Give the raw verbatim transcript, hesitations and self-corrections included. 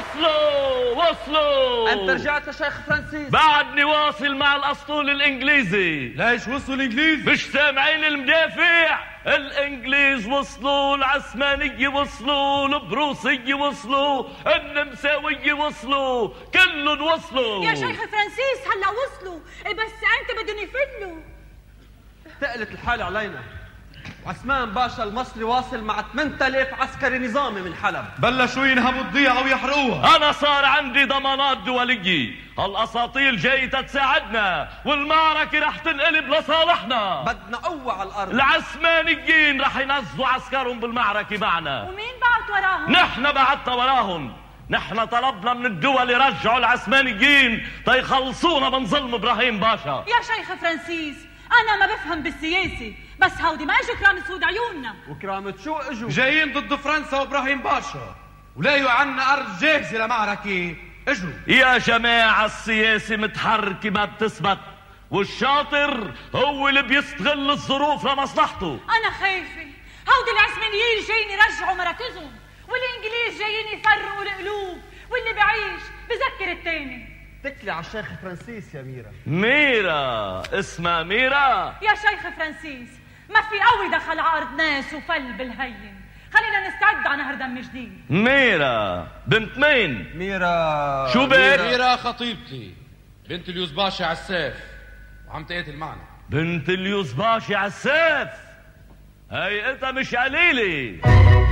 وصلوا وصلوا. انت رجعت يا شيخ فرانسيس؟ بعدني واصل مع الاسطول الانجليزي. ليش وصلوا الانجليز؟ مش سامعين المدافع؟ الانجليز وصلوا، العثمانية وصلوا، البروسية وصلوا، النمساوية وصلوا، كلهم وصلوا. يا شيخ فرانسيس هلا وصلوا، بس انت بدهم يفلوا. تقلت الحال علينا. عثمان باشا المصري واصل مع ثمانية آلاف عسكري نظامي من حلب. بلشوا ينهبوا الضيعة ويحرقوها. أنا صار عندي ضمانات دولية، هالأساطيل جاي تساعدنا والمعركة رح تنقلب لصالحنا. بدنا قوة على الأرض. العثمانيين رح ينزلوا عسكرهم بالمعركة معنا. ومين بعت وراهم؟ نحن بعتنا وراهم. نحن طلبنا من الدول يرجعوا العثمانيين تيخلصونا من ظلم إبراهيم باشا. يا شيخ فرانسيس أنا ما بفهم بالسياسة، بس هودي ما اجوا كرامة سود عيوننا. وكرامة شو اجوا؟ جايين ضد فرنسا وابراهيم باشا، ولاقوا عنا ارض جاهزة لمعركة اجوا. يا جماعة السياسة متحركة ما بتثبت، والشاطر هو اللي بيستغل الظروف لمصلحته. أنا خايفة هودي العثمانيين جايين يرجعوا مراكزهم، والإنجليز جايين يفرقوا القلوب، واللي بعيش بذكر التاني. تكلي على الشيخ فرانسيس يا ميرا. ميرا؟ اسمها ميرا؟ يا شيخ فرانسيس ما في قوي دخل على أرض ناس وفل بالهين، خلينا نستعد على نهر دم جديد. ميرا بنت مين؟ ميرا شو بك؟ ميرا خطيبتي بنت اليوزباشي عساف وعم تقاتل معنا. بنت اليوزباشي عساف؟ هي انت مش قليلة.